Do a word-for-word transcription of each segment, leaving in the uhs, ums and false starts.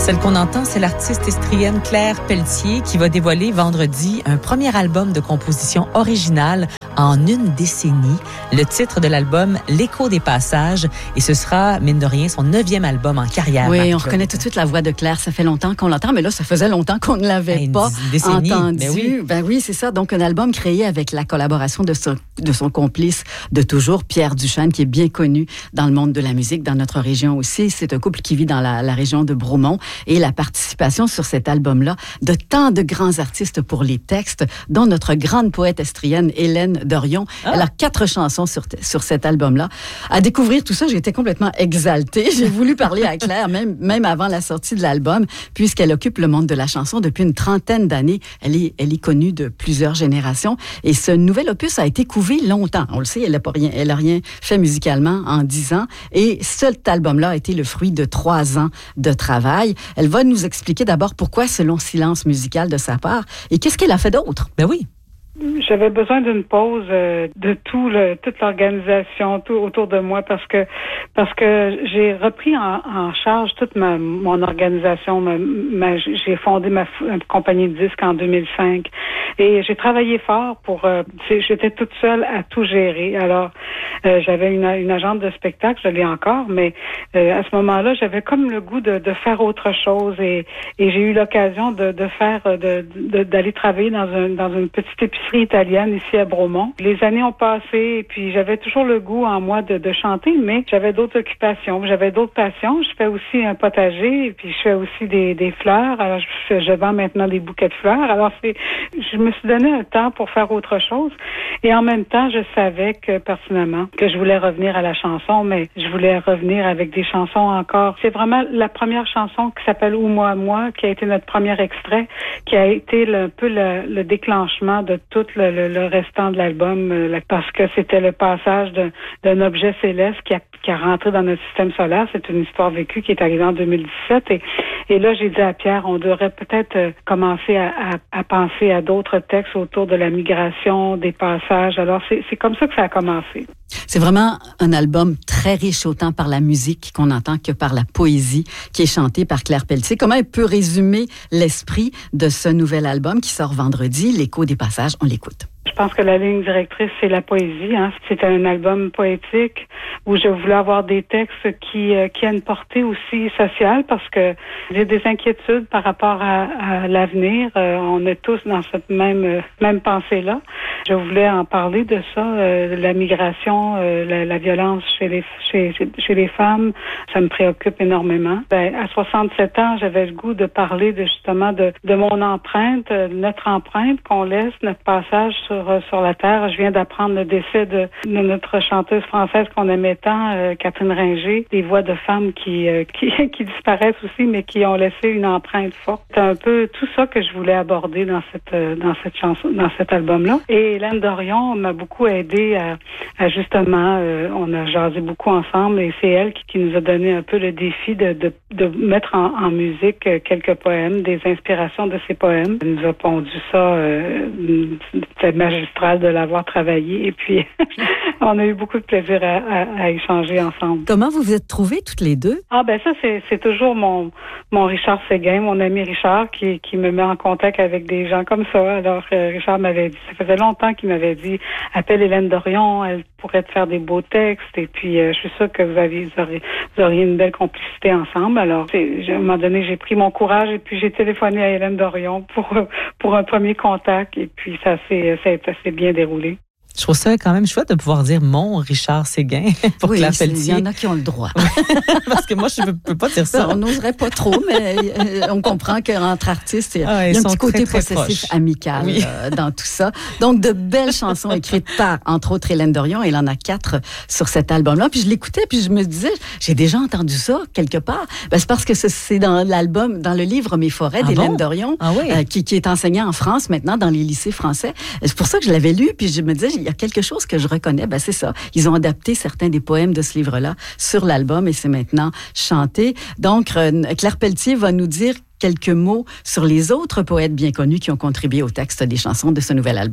Celle qu'on entend, c'est l'artiste estrienne Claire Pelletier qui va dévoiler vendredi un premier album de composition originale en une décennie. Le titre de l'album, L'écho des passages, et ce sera, mine de rien, son neuvième album en carrière. Oui, Marc-Claude. on reconnaît tout de suite la voix de Claire. Ça fait longtemps qu'on l'entend, mais là, ça faisait longtemps qu'on ne l'avait Une pas décennie, entendu. ben oui. Ben oui, c'est ça. Donc, un album créé avec la collaboration de son, de son complice de toujours, Pierre Duchesne, qui est bien connu dans le monde de la musique, dans notre région aussi. C'est un couple qui vit dans la, la région de Bromont. Et la participation sur cet album-là de tant de grands artistes pour les textes, dont notre grande poète estrienne, Hélène Dorion. Ah. Elle a quatre chansons sur, sur cet album-là. À découvrir tout ça, j'ai été complètement exaltée. J'ai voulu parler à Claire, même, même avant la sortie de l'album, puisqu'elle occupe le monde de la chanson depuis une trentaine d'années. Elle est, elle est connue de plusieurs générations. Et ce nouvel opus a été couvé longtemps. On le sait, elle n'a pas rien, elle a rien fait musicalement en dix ans. Et cet album-là a été le fruit de trois ans de travail. Elle va nous expliquer d'abord pourquoi ce long silence musical de sa part et qu'est-ce qu'elle a fait d'autre. Ben oui. J'avais besoin d'une pause euh, de tout le, toute l'organisation tout autour de moi parce que parce que j'ai repris en, en charge toute ma mon organisation. Ma, ma, j'ai fondé ma, ma compagnie de disques en deux mille cinq et j'ai travaillé fort pour. Euh, j'étais toute seule à tout gérer. Alors euh, j'avais une, une agente de spectacle, je l'ai encore, mais euh, à ce moment-là, j'avais comme le goût de, de faire autre chose et, et j'ai eu l'occasion de, de faire de, de d'aller travailler dans un dans une petite épicerie italienne ici à Bromont. Les années ont passé et puis j'avais toujours le goût en moi de, de chanter, mais j'avais d'autres occupations, j'avais d'autres passions. Je fais aussi un potager et puis je fais aussi des, des fleurs. Alors je, je vends maintenant des bouquets de fleurs. Alors c'est, je me suis donné un temps pour faire autre chose et en même temps je savais que pertinemment que je voulais revenir à la chanson, mais je voulais revenir avec des chansons encore. C'est vraiment la première chanson qui s'appelle Ou moi moi qui a été notre premier extrait, qui a été le, un peu le, le déclenchement de tout le, le, le restant de l'album euh, parce que c'était le passage d'un, d'un objet céleste qui a, qui a rentré dans notre système solaire. C'est une histoire vécue qui est arrivée en deux mille dix-sept et, et là j'ai dit à Pierre, on devrait peut-être euh, commencer à, à, à penser à d'autres textes autour de la migration, des passages. Alors c'est, c'est comme ça que ça a commencé. C'est vraiment un album très riche autant par la musique qu'on entend que par la poésie qui est chantée par Claire Pelletier. Comment elle peut résumer l'esprit de ce nouvel album qui sort vendredi, L'écho des passages? On l'écoute. Je pense que la ligne directrice, c'est la poésie. Hein. C'est un album poétique où je voulais avoir des textes qui, euh, qui a une portée aussi sociale parce que j'ai des inquiétudes par rapport à, à l'avenir. Euh, on est tous dans cette même euh, même pensée-là. Je voulais en parler de ça, euh, la migration, euh, la, la violence chez les chez, chez les femmes. Ça me préoccupe énormément. Ben, à soixante-sept ans, j'avais le goût de parler de justement de, de mon empreinte, euh, notre empreinte qu'on laisse, notre passage sur Sur, sur la terre. Je viens d'apprendre le décès de, de notre chanteuse française qu'on aimait tant, euh, Catherine Ringer. Des voix de femmes qui, euh, qui qui disparaissent aussi, mais qui ont laissé une empreinte forte. C'est un peu tout ça que je voulais aborder dans cette euh, dans cette chanson, dans cet album-là. Et Hélène Dorion m'a beaucoup aidé à, à justement, euh, on a jasé beaucoup ensemble et c'est elle qui, qui nous a donné un peu le défi de de, de mettre en, en musique quelques poèmes, des inspirations de ces poèmes. Elle nous a pondu ça. Euh, magistral de l'avoir travaillé et puis on a eu beaucoup de plaisir à, à, à échanger ensemble. Comment vous vous êtes trouvées toutes les deux? Ah ben ça c'est, c'est toujours mon mon Richard Séguin, mon ami Richard qui qui me met en contact avec des gens comme ça. Alors euh, Richard m'avait dit, ça faisait longtemps qu'il m'avait dit appelle Hélène Dorion, elle pourrait te faire des beaux textes et puis euh, je suis sûre que vous avez vous auriez, vous auriez une belle complicité ensemble. Alors c'est, à un moment donné j'ai pris mon courage et puis j'ai téléphoné à Hélène Dorion pour pour un premier contact et puis ça s'est ça s'est bien déroulé. Je trouve ça quand même chouette de pouvoir dire mon Richard Séguin pour oui, Claire Pelletier. Il y en a qui ont le droit. Parce que moi, je ne peux pas dire ça. On n'oserait pas trop, mais on comprend qu'entre artistes, il y a, ah, il y a un petit côté très, très possessif, proches. amical oui. euh, dans tout ça. Donc, de belles chansons écrites par, entre autres, Hélène Dorion. Elle en a quatre sur cet album-là. Puis je l'écoutais, puis je me disais, j'ai déjà entendu ça quelque part. Ben, c'est parce que c'est dans l'album, dans le livre Mes forêts ah d'Hélène bon? Dorion, ah oui. euh, qui, qui est enseignant en France maintenant dans les lycées français. C'est pour ça que je l'avais lu, puis je me disais, il y a quelque chose que je reconnais, ben c'est ça. Ils ont adapté certains des poèmes de ce livre-là sur l'album et c'est maintenant chanté. Donc, Claire Pelletier va nous dire quelques mots sur les autres poètes bien connus qui ont contribué au texte des chansons de ce nouvel album.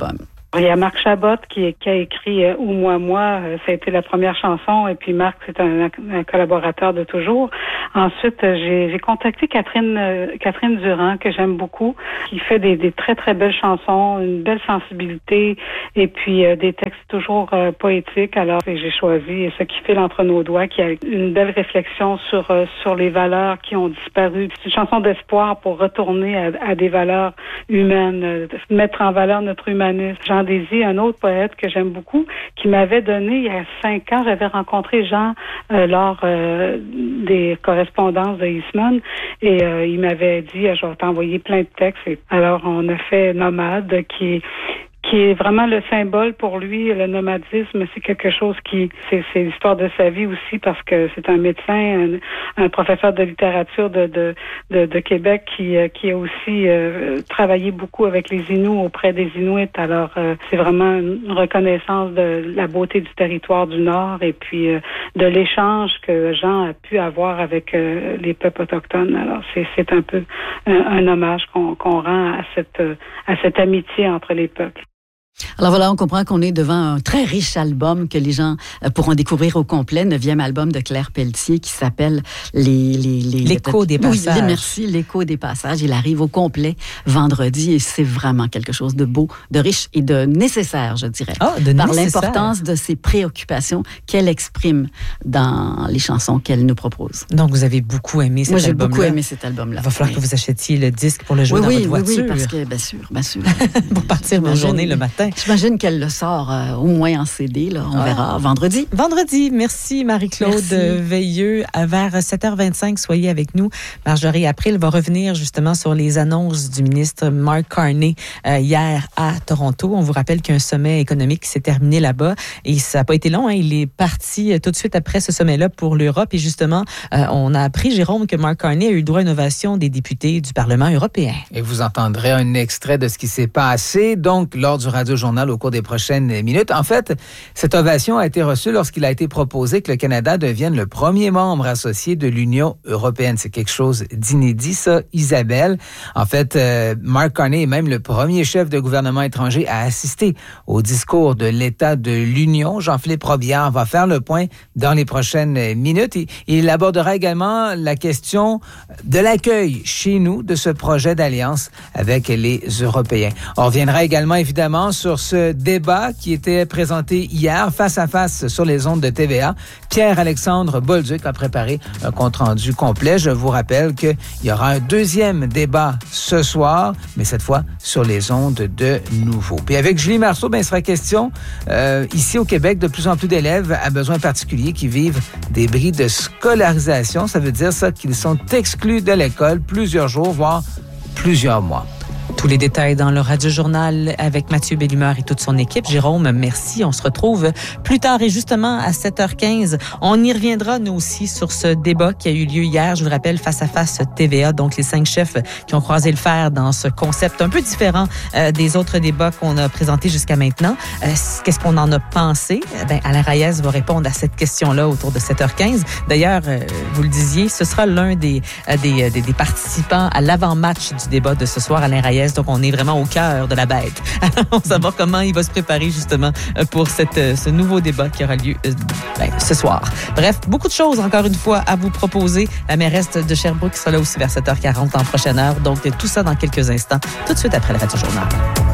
Il y a Marc Chabot qui, qui a écrit euh, « Ou moi, moi euh, », ça a été la première chanson, et puis Marc, c'est un, un collaborateur de toujours. Ensuite, euh, j'ai, j'ai contacté Catherine euh, Catherine Durand, que j'aime beaucoup, qui fait des, des très, très belles chansons, une belle sensibilité, et puis euh, des textes toujours euh, poétiques. Alors, j'ai choisi Ce qui file entre nos doigts, qui a une belle réflexion sur euh, sur les valeurs qui ont disparu. C'est une chanson d'espoir pour retourner à, à des valeurs humaines, euh, mettre en valeur notre humanisme. Jean Désy, un autre poète que j'aime beaucoup, qui m'avait donné il y a cinq ans, j'avais rencontré Jean euh, lors euh, des correspondances de Eastman, et euh, il m'avait dit « Je vais t'envoyer plein de textes ». Et alors, on a fait Nomade, qui qui est vraiment le symbole pour lui. Le nomadisme, c'est quelque chose qui, c'est, c'est l'histoire de sa vie aussi, parce que c'est un médecin, un, un professeur de littérature de de de, de Québec qui qui a aussi euh, travaillé beaucoup avec les Inuits, auprès des Inuits. Alors euh, c'est vraiment une reconnaissance de la beauté du territoire du Nord, et puis euh, de l'échange que Jean a pu avoir avec euh, les peuples autochtones. Alors c'est c'est un peu un, un hommage qu'on qu'on rend à cette à cette amitié entre les peuples. Alors voilà, on comprend qu'on est devant un très riche album que les gens pourront découvrir au complet, neuvième album de Claire Pelletier qui s'appelle les, les, les, L'écho des passages. Oui, merci, L'écho des passages. Il arrive au complet vendredi, et c'est vraiment quelque chose de beau, de riche et de nécessaire, je dirais. Oh, de Par nécessaire. l'importance de ses préoccupations qu'elle exprime dans les chansons qu'elle nous propose. Donc, vous avez beaucoup aimé cet Moi, j'ai album-là. beaucoup aimé cet album-là. Il va falloir oui. que vous achetiez le disque pour le jouer oui, dans oui, votre voiture. Oui, oui, parce que, bien sûr, bien sûr. Pour partir de journée le matin. J'imagine qu'elle le sort euh, au moins en C D, là. On ah. verra vendredi. Vendredi. Merci Marie-Claude Merci. Veilleux. Vers sept heures vingt-cinq, soyez avec nous. Marjorie April va revenir justement sur les annonces du ministre Mark Carney euh, hier à Toronto. On vous rappelle qu'un sommet économique s'est terminé là-bas, et ça n'a pas été long. Hein. Il est parti tout de suite après ce sommet-là pour l'Europe, et justement, euh, on a appris, Jérôme, que Mark Carney a eu droit à une ovation des députés du Parlement européen. Et vous entendrez un extrait de ce qui s'est passé, donc, lors du Radio-Journal au cours des prochaines minutes. En fait, cette ovation a été reçue lorsqu'il a été proposé que le Canada devienne le premier membre associé de l'Union européenne. C'est quelque chose d'inédit, ça, Isabelle. En fait, euh, Mark Carney est même le premier chef de gouvernement étranger à assister au discours de l'État de l'Union. Jean-Philippe Robillard va faire le point dans les prochaines minutes. Il, il abordera également la question de l'accueil chez nous de ce projet d'alliance avec les Européens. On reviendra également, évidemment, sur ce débat qui était présenté hier, face à face sur les ondes de T V A. Pierre-Alexandre Bolduc a préparé un compte-rendu complet. Je vous rappelle qu'il y aura un deuxième débat ce soir, mais cette fois sur les ondes de Nouveau. Puis avec Julie Marceau, ben, il sera question, euh, ici au Québec, de plus en plus d'élèves à besoins particuliers qui vivent des bris de scolarisation. Ça veut dire ça qu'ils sont exclus de l'école plusieurs jours, voire plusieurs mois. Tous les détails dans le Radio-Journal avec Mathieu Bellumeur et toute son équipe. Jérôme, merci. On se retrouve plus tard, et justement à sept heures quinze, on y reviendra nous aussi sur ce débat qui a eu lieu hier. Je vous rappelle, face à face T V A, donc les cinq chefs qui ont croisé le fer dans ce concept un peu différent euh, des autres débats qu'on a présentés jusqu'à maintenant. Euh, qu'est-ce qu'on en a pensé? Ben, Alain Reyes va répondre à cette question-là autour de sept heures quinze. D'ailleurs, euh, vous le disiez, ce sera l'un des, euh, des, des, des participants à l'avant-match du débat de ce soir, Alain Reyes. Donc, on est vraiment au cœur de la bête. Alors, on va savoir comment il va se préparer justement pour cette, ce nouveau débat qui aura lieu euh, ben, ce soir. Bref, beaucoup de choses, encore une fois, à vous proposer. La mairesse de Sherbrooke sera là aussi vers sept heures quarante en prochaine heure. Donc, tout ça dans quelques instants, tout de suite après le Radio-Journal.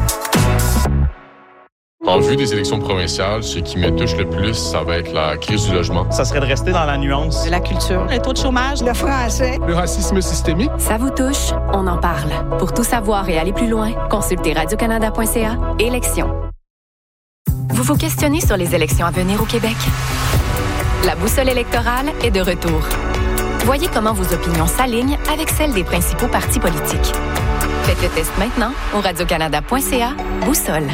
En vue des élections provinciales, ce qui me touche le plus, ça va être la crise du logement. Ça serait de rester dans la nuance. La culture, le taux de chômage, le français, le racisme systémique. Ça vous touche? On en parle. Pour tout savoir et aller plus loin, consultez radio canada point c a. Élections. Vous vous questionnez sur les élections à venir au Québec? La boussole électorale est de retour. Voyez comment vos opinions s'alignent avec celles des principaux partis politiques. Faites le test maintenant au radio canada point c a. Boussole.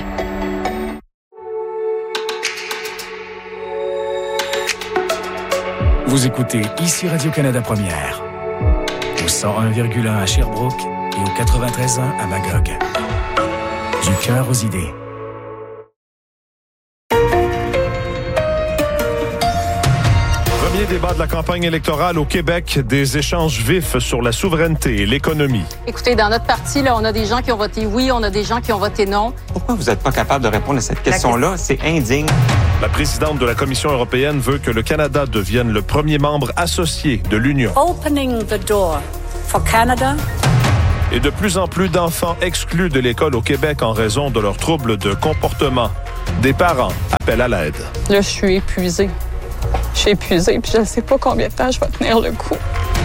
Vous écoutez ici Radio-Canada Première, au cent un virgule un à Sherbrooke et au quatre-vingt-treize virgule un à Magog. Du cœur aux idées. Premier débat de la campagne électorale au Québec, des échanges vifs sur la souveraineté et l'économie. Écoutez, dans notre parti, là, on a des gens qui ont voté oui, on a des gens qui ont voté non. Pourquoi vous n'êtes pas capable de répondre à cette question-là? C'est indigne. La présidente de la Commission européenne veut que le Canada devienne le premier membre associé de l'Union. Opening the door for Canada. Et de plus en plus d'enfants exclus de l'école au Québec en raison de leurs troubles de comportement. Des parents appellent à l'aide. Là, je suis épuisée. Je suis épuisée, puis je ne sais pas combien de temps je vais tenir le coup.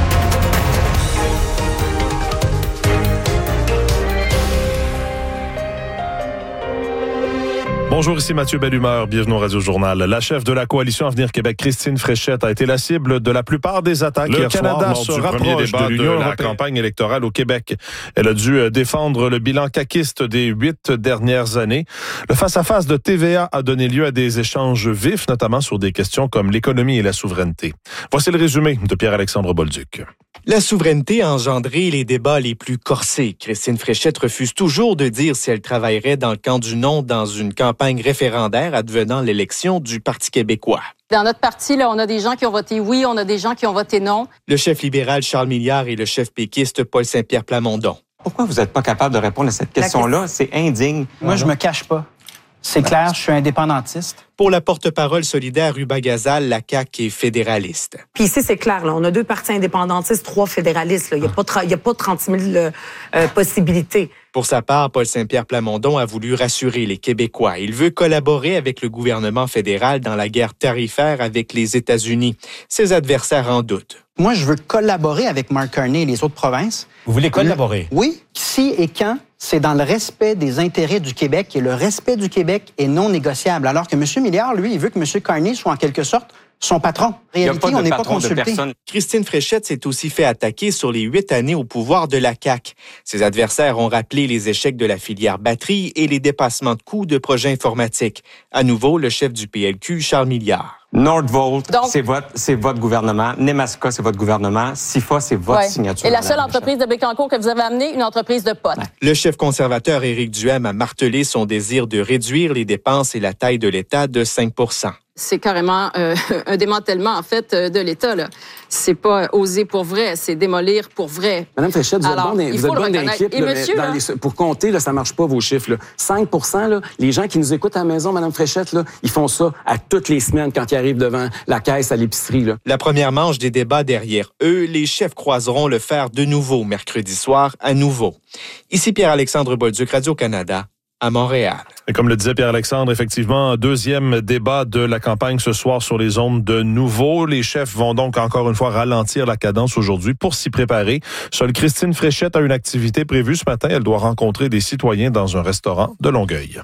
Bonjour, ici Mathieu Bellumeur, bienvenue au Radio Journal. La chef de la coalition Avenir Québec, Christine Fréchette, a été la cible de la plupart des attaques Le hier Canada soir, se lors du premier rapproche débat de de, l'Union la européenne. campagne électorale au Québec. Elle a dû défendre le bilan caquiste des huit dernières années. Le face-à-face de T V A a donné lieu à des échanges vifs, notamment sur des questions comme l'économie et la souveraineté. Voici le résumé de Pierre-Alexandre Bolduc. La souveraineté a engendré les débats les plus corsés. Christine Fréchette refuse toujours de dire si elle travaillerait dans le camp du non dans une campagne référendaire advenant l'élection du Parti québécois. Dans notre parti, là, on a des gens qui ont voté oui, on a des gens qui ont voté non. Le chef libéral Charles Milliard et le chef péquiste Paul Saint-Pierre Plamondon. Pourquoi vous n'êtes pas capable de répondre à cette question-là? C'est indigne. Moi, je me cache pas. C'est clair, je suis indépendantiste. Pour la porte-parole solidaire Ruba Gazal, la C A Q est fédéraliste. Puis ici, c'est clair, là, on a deux partis indépendantistes, trois fédéralistes. Il n'y a, a pas trente mille euh, euh, possibilités. Pour sa part, Paul Saint-Pierre Plamondon a voulu rassurer les Québécois. Il veut collaborer avec le gouvernement fédéral dans la guerre tarifaire avec les États-Unis. Ses adversaires en doutent. Moi, je veux collaborer avec Mark Carney et les autres provinces. Vous voulez collaborer? Oui. Si et quand, c'est dans le respect des intérêts du Québec et le respect du Québec est non négociable. Alors que M. Milliard, lui, il veut que M. Carney soit en quelque sorte son patron. En réalité, on n'est pas consulté. Christine Fréchette s'est aussi fait attaquer sur les huit années au pouvoir de la C A Q. Ses adversaires ont rappelé les échecs de la filière batterie et les dépassements de coûts de projets informatiques. À nouveau, le chef du P L Q, Charles Milliard. Nordvolt, Donc, c'est votre, c'est votre gouvernement. Nemaska, c'est votre gouvernement. SIFA, c'est votre ouais. signature. Et la seule entreprise de Bécancour que vous avez amenée, une entreprise de potes. Ouais. Le chef conservateur Éric Duhaime a martelé son désir de réduire les dépenses et la taille de l'État de cinq pour cent. C'est carrément euh, un démantèlement, en fait, de l'État, là. C'est pas oser pour vrai, c'est démolir pour vrai. Madame Fréchette, vous Alors, êtes bonne, vous êtes bonne d'équipe. Et là, monsieur, dans là, les, pour compter, là, ça marche pas, vos chiffres. Là. cinq pour cent, là, les gens qui nous écoutent à la maison, Madame Fréchette, là, ils font ça à toutes les semaines quand ils arrivent devant la caisse à l'épicerie. Là. La première manche des débats derrière eux, les chefs croiseront le fer de nouveau mercredi soir à nouveau. Ici Pierre-Alexandre Bolduc, Radio-Canada, à Montréal. Et comme le disait Pierre-Alexandre, effectivement, deuxième débat de la campagne ce soir sur les ondes de Nouveau. Les chefs vont donc encore une fois ralentir la cadence aujourd'hui pour s'y préparer. Seule Christine Fréchette a une activité prévue ce matin. Elle doit rencontrer des citoyens dans un restaurant de Longueuil.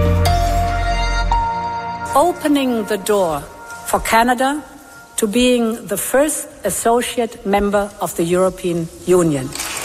Opening the door for Canada to being the first associate member of the European Union.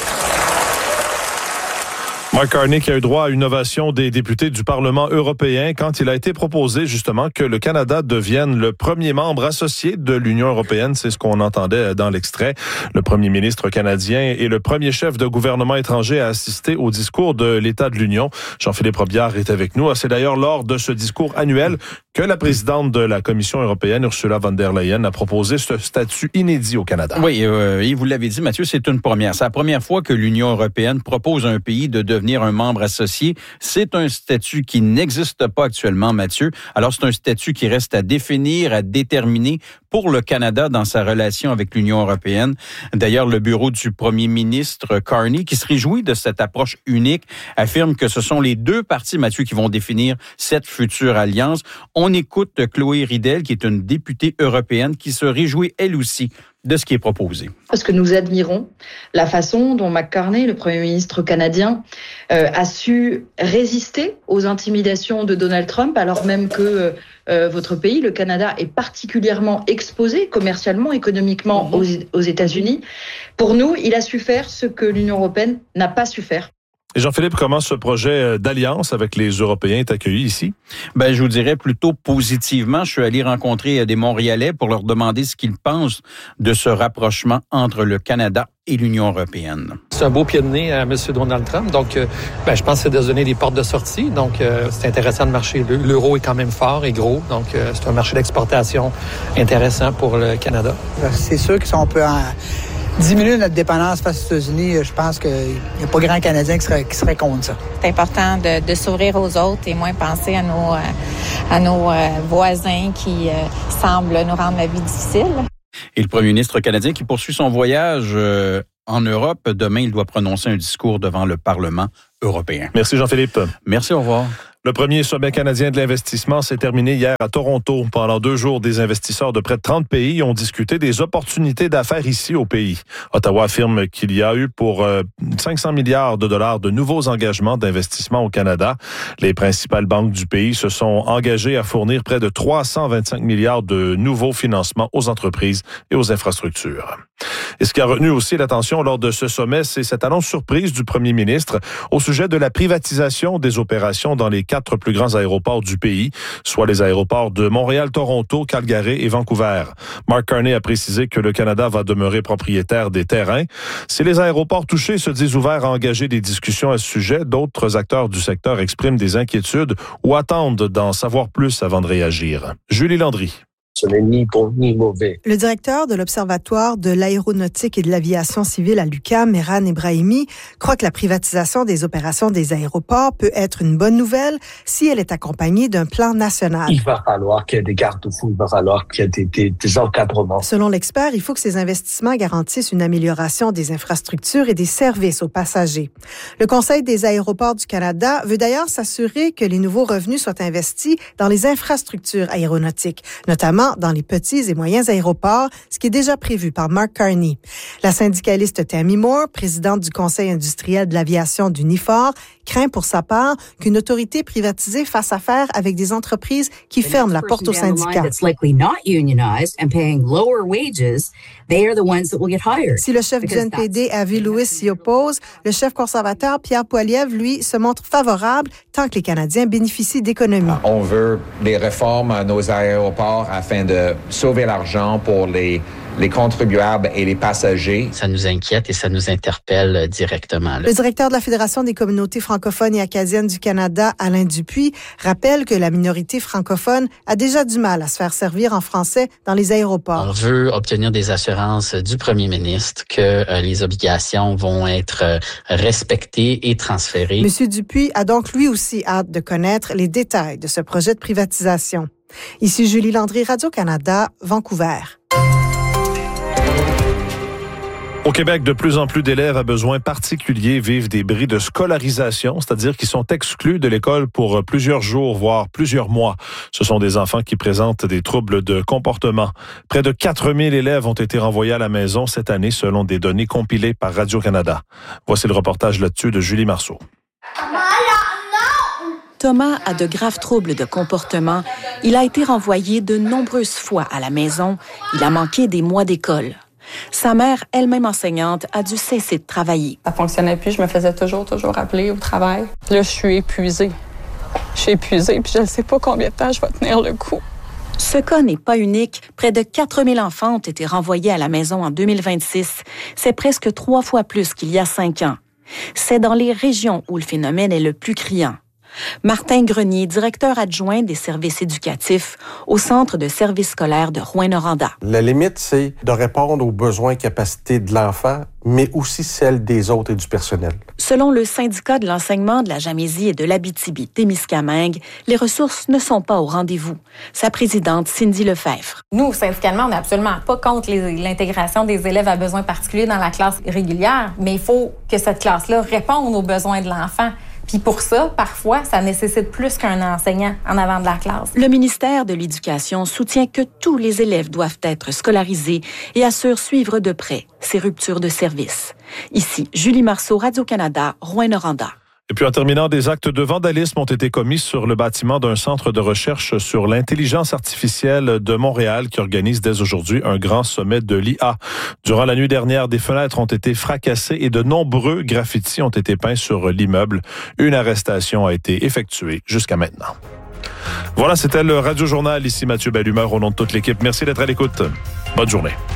Mark Carney qui a eu droit à une ovation des députés du Parlement européen quand il a été proposé justement que le Canada devienne le premier membre associé de l'Union européenne. C'est ce qu'on entendait dans l'extrait. Le premier ministre canadien et le premier chef de gouvernement étranger à assister au discours de l'État de l'Union. Jean-Philippe Robillard est avec nous. C'est d'ailleurs lors de ce discours annuel que la présidente de la Commission européenne, Ursula von der Leyen, a proposé ce statut inédit au Canada. Oui, euh, et vous l'avez dit, Mathieu, c'est une première. C'est la première fois que l'Union européenne propose à un pays de devenir un membre associé. C'est un statut qui n'existe pas actuellement, Mathieu. Alors, c'est un statut qui reste à définir, à déterminer pour le Canada dans sa relation avec l'Union européenne. D'ailleurs, le bureau du premier ministre Carney, qui se réjouit de cette approche unique, affirme que ce sont les deux partis, Mathieu, qui vont définir cette future alliance. On écoute Chloé Ridel, qui est une députée européenne, qui se réjouit elle aussi de ce qui est proposé. Parce que nous admirons la façon dont Mark Carney, le Premier ministre canadien, euh, a su résister aux intimidations de Donald Trump, alors même que euh, votre pays, le Canada, est particulièrement exposé commercialement, économiquement mmh. aux, aux États-Unis. Pour nous, il a su faire ce que l'Union européenne n'a pas su faire. Et Jean-Philippe, comment ce projet d'alliance avec les Européens est accueilli ici? Ben, je vous dirais plutôt positivement. Je suis allé rencontrer des Montréalais pour leur demander ce qu'ils pensent de ce rapprochement entre le Canada et l'Union européenne. C'est un beau pied de nez à M. Donald Trump. Donc, euh, ben, je pense que c'est de se donner des portes de sortie. Donc, euh, c'est intéressant de marcher. L'euro est quand même fort et gros. Donc, euh, c'est un marché d'exportation intéressant pour le Canada. C'est sûr que si on peut en diminuer notre dépendance face aux États-Unis, je pense qu'il n'y a pas grand Canadien qui serait, qui serait contre ça. C'est important de, de s'ouvrir aux autres et moins penser à nos, à nos voisins qui euh, semblent nous rendre la vie difficile. Et le premier ministre canadien qui poursuit son voyage euh, en Europe, demain, il doit prononcer un discours devant le Parlement européen. Merci Jean-Philippe. Merci, au revoir. Le premier sommet canadien de l'investissement s'est terminé hier à Toronto. Pendant deux jours, des investisseurs de près de trente pays ont discuté des opportunités d'affaires ici au pays. Ottawa affirme qu'il y a eu pour euh, cinq cents milliards de dollars de nouveaux engagements d'investissement au Canada. Les principales banques du pays se sont engagées à fournir près de trois cent vingt-cinq milliards de nouveaux financements aux entreprises et aux infrastructures. Et ce qui a retenu aussi l'attention lors de ce sommet, c'est cette annonce surprise du premier ministre au sujet de la privatisation des opérations dans les quatre plus grands aéroports du pays, soit les aéroports de Montréal, Toronto, Calgary et Vancouver. Mark Carney a précisé que le Canada va demeurer propriétaire des terrains. Si les aéroports touchés se disent ouverts à engager des discussions à ce sujet, d'autres acteurs du secteur expriment des inquiétudes ou attendent d'en savoir plus avant de réagir. Julie Landry. Ce n'est ni bon ni mauvais. Le directeur de l'Observatoire de l'aéronautique et de l'aviation civile à l'U Q A M, Mehran Ebrahimi, croit que la privatisation des opérations des aéroports peut être une bonne nouvelle si elle est accompagnée d'un plan national. Il va falloir qu'il y ait des garde-fous, il va falloir qu'il y ait des, des, des encadrements. Selon l'expert, il faut que ces investissements garantissent une amélioration des infrastructures et des services aux passagers. Le Conseil des aéroports du Canada veut d'ailleurs s'assurer que les nouveaux revenus soient investis dans les infrastructures aéronautiques, notamment dans les petits et moyens aéroports, ce qui est déjà prévu par Mark Carney. La syndicaliste Tammy Moore, présidente du Conseil industriel de l'aviation du N I F O R, craint pour sa part qu'une autorité privatisée fasse affaire avec des entreprises qui ferment la porte aux syndicats. Si le chef du N P D, Avi Lewis, s'y oppose, le chef conservateur, Pierre Poilievre, lui, se montre favorable tant que les Canadiens bénéficient d'économies. On veut des réformes à nos aéroports afin de sauver l'argent pour les les contribuables et les passagers. Ça nous inquiète et ça nous interpelle directement. Là. Le directeur de la Fédération des communautés francophones et acadiennes du Canada, Alain Dupuis, rappelle que la minorité francophone a déjà du mal à se faire servir en français dans les aéroports. On veut obtenir des assurances du premier ministre que euh, les obligations vont être euh, respectées et transférées. M. Dupuis a donc lui aussi hâte de connaître les détails de ce projet de privatisation. Ici Julie Landry, Radio-Canada, Vancouver. Au Québec, de plus en plus d'élèves à besoins particuliers vivent des bris de scolarisation, c'est-à-dire qu'ils sont exclus de l'école pour plusieurs jours, voire plusieurs mois. Ce sont des enfants qui présentent des troubles de comportement. Près de quatre mille élèves ont été renvoyés à la maison cette année, selon des données compilées par Radio-Canada. Voici le reportage là-dessus de Julie Marceau. Thomas a de graves troubles de comportement. Il a été renvoyé de nombreuses fois à la maison. Il a manqué des mois d'école. Sa mère, elle-même enseignante, a dû cesser de travailler. Ça fonctionnait plus, je me faisais toujours, toujours appeler au travail. Là, je suis épuisée. Je suis épuisée, puis je ne sais pas combien de temps je vais tenir le coup. Ce cas n'est pas unique. Près de quatre mille enfants ont été renvoyés à la maison en deux mille vingt-six. C'est presque trois fois plus qu'il y a cinq ans. C'est dans les régions où le phénomène est le plus criant. Martin Grenier, directeur adjoint des services éducatifs au Centre de services scolaires de Rouyn-Noranda. La limite, c'est de répondre aux besoins et capacités de l'enfant, mais aussi celles des autres et du personnel. Selon le syndicat de l'enseignement de la Jamésie et de l'Abitibi-Témiscamingue, les ressources ne sont pas au rendez-vous. Sa présidente, Cindy Lefebvre. Nous, syndicalement, on n'est absolument pas contre les, l'intégration des élèves à besoins particuliers dans la classe régulière, mais il faut que cette classe-là réponde aux besoins de l'enfant. Puis pour ça, parfois, ça nécessite plus qu'un enseignant en avant de la classe. Le ministère de l'Éducation soutient que tous les élèves doivent être scolarisés et assure suivre de près ces ruptures de service. Ici, Julie Marceau, Radio-Canada, Rouyn-Noranda. Et puis en terminant, des actes de vandalisme ont été commis sur le bâtiment d'un centre de recherche sur l'intelligence artificielle de Montréal qui organise dès aujourd'hui un grand sommet de l'I A. Durant la nuit dernière, des fenêtres ont été fracassées et de nombreux graffitis ont été peints sur l'immeuble. Une arrestation a été effectuée jusqu'à maintenant. Voilà, c'était le Radio Journal. Ici Mathieu Bellumeur au nom de toute l'équipe. Merci d'être à l'écoute. Bonne journée.